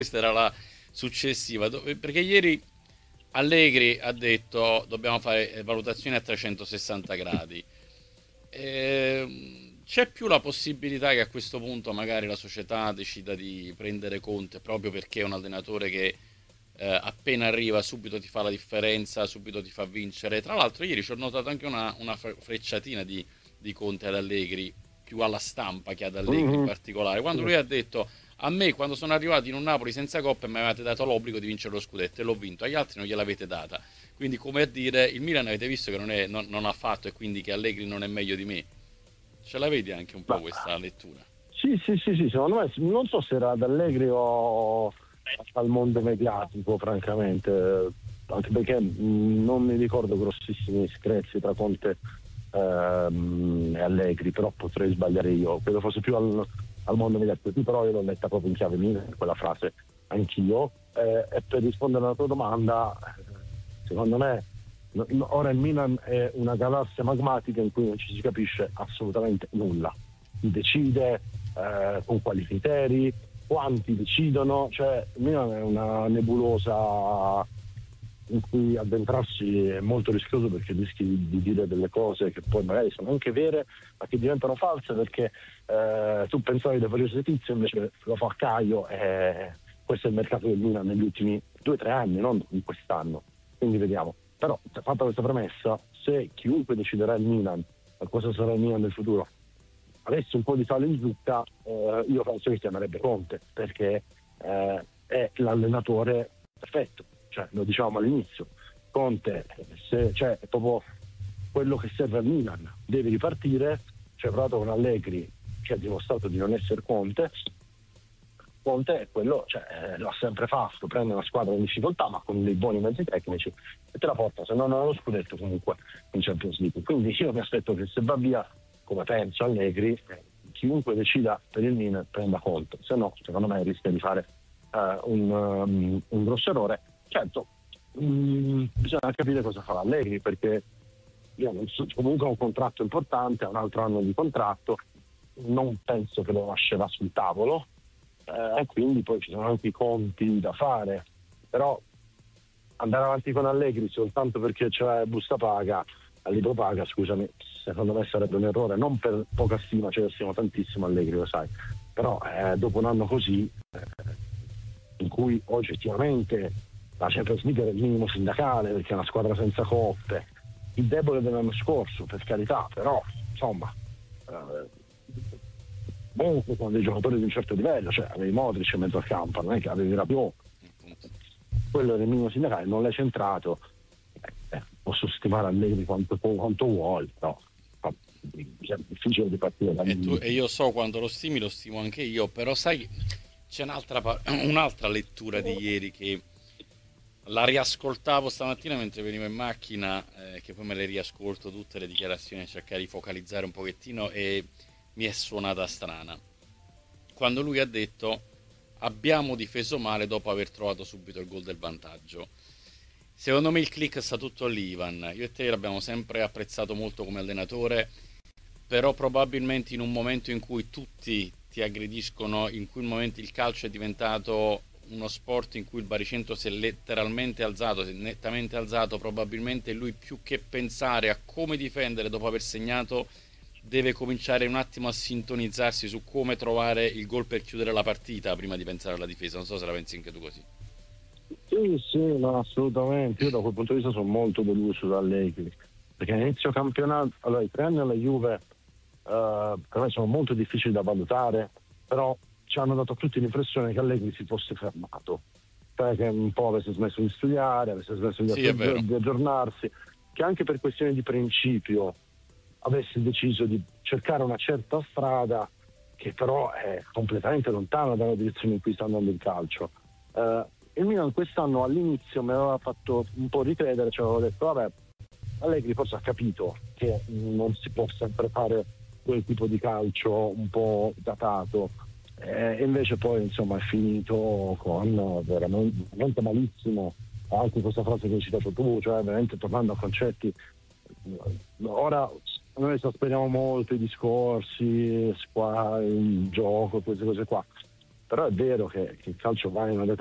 questa era la successiva, perché ieri Allegri ha detto dobbiamo fare valutazioni a 360 gradi. C'è più la possibilità che a questo punto magari la società decida di prendere Conte proprio perché è un allenatore che appena arriva subito ti fa la differenza, subito ti fa vincere. Tra l'altro ieri ci ho notato anche una frecciatina di Conte ad Allegri, più alla stampa che ad Allegri in Mhm. particolare, quando Sì. lui ha detto a me quando sono arrivato in un Napoli senza coppe mi avevate dato l'obbligo di vincere lo scudetto e l'ho vinto, agli altri non gliel'avete data. Quindi come a dire, il Milan avete visto che non ha fatto e quindi che Allegri non è meglio di me. Ce la vedi anche un po' Ma questa lettura? sì, sì, sì, sì, secondo me non so se era ad Allegri o al mondo mediatico, francamente, anche perché non mi ricordo grossissimi screzi tra Conte e Allegri, però potrei sbagliare io, credo fosse più al mondo mediatico, sì, però io l'ho letta proprio in chiave mia, quella frase, anch'io, e per rispondere alla tua domanda, secondo me ora il Milan è una galassia magmatica in cui non ci si capisce assolutamente nulla. Chi decide, con quali criteri, quanti decidono, cioè il Milan è una nebulosa in cui addentrarsi è molto rischioso perché rischi di dire delle cose che poi magari sono anche vere ma che diventano false perché tu pensavi di fare Tizio invece lo fa Caio e questo è il mercato del Milan negli ultimi 2 o 3 anni, non in quest'anno, quindi vediamo. Però fatta questa premessa, se chiunque deciderà il Milan cosa sarà il Milan nel futuro avesse un po' di sale in zucca, io penso che chiamerebbe Conte perché è l'allenatore perfetto, cioè lo dicevamo all'inizio. Conte cioè, è proprio quello che serve al Milan, deve ripartire, cioè provato con Allegri che ha dimostrato di non essere Conte è quello, cioè, lo ha sempre fatto, prende una squadra in difficoltà ma con dei buoni mezzi tecnici e te la porta, se non ha lo scudetto comunque in Champions League. Quindi io mi aspetto che se va via, come penso Allegri, chiunque decida per il Milan prenda Conte, se no secondo me rischia di fare un grosso errore. Certo, bisogna capire cosa farà Allegri perché io non so, comunque ha un contratto importante, ha un altro anno di contratto, non penso che lo lascerà sul tavolo e quindi poi ci sono anche i conti da fare, però andare avanti con Allegri soltanto perché c'è busta paga, al libro paga, scusami, secondo me sarebbe un errore, non per poca stima, ce ne stiamo tantissimo Allegri, lo sai, però dopo un anno così in cui oggettivamente la Champions League era il minimo sindacale perché è una squadra senza coppe, il debole dell'anno scorso per carità, però insomma comunque con dei giocatori di un certo livello, cioè avevi Modric in mezzo al campo, non è che avevi Rabiot, Appunto. quello era il minimo sindacale, non l'hai centrato, posso stimare Allegri quanto vuoi, però è difficile di partire da lì. E io so quando lo stimi, lo stimo anche io, però sai, c'è un'altra lettura di ieri che la riascoltavo stamattina mentre venivo in macchina, che poi me le riascolto tutte le dichiarazioni, cercare di focalizzare un pochettino e mi è suonata strana. Quando lui ha detto abbiamo difeso male dopo aver trovato subito il gol del vantaggio. Secondo me il click sta tutto lì, Ivan. Io e te l'abbiamo sempre apprezzato molto come allenatore, però probabilmente in un momento in cui tutti ti aggrediscono, in cui il momento il calcio è diventato uno sport in cui il baricentro si è letteralmente alzato, si è nettamente alzato, probabilmente lui più che pensare a come difendere dopo aver segnato deve cominciare un attimo a sintonizzarsi su come trovare il gol per chiudere la partita prima di pensare alla difesa. Non so se la pensi anche tu così. Sì, sì, no, assolutamente. Io da quel punto di vista sono molto deluso da Allegri, perché all'inizio campionato, allora i 3 anni alla Juve per me sono molto difficili da valutare, però ci hanno dato tutti l'impressione che Allegri si fosse fermato, cioè che un po' avesse smesso di studiare, avesse smesso Sì, è vero. di aggiornarsi, che anche per questioni di principio avesse deciso di cercare una certa strada che però è completamente lontana dalla direzione in cui sta andando il calcio. Il Milan quest'anno all'inizio mi aveva fatto un po' ricredere, cioè avevo detto vabbè, Allegri forse ha capito che non si può sempre fare quel tipo di calcio un po' datato e invece poi insomma è finito con veramente malissimo anche questa frase che hai citato tu, cioè veramente tornando a concetti ora noi esasperiamo molto i discorsi qua, il gioco, queste cose qua, però è vero che il calcio va in una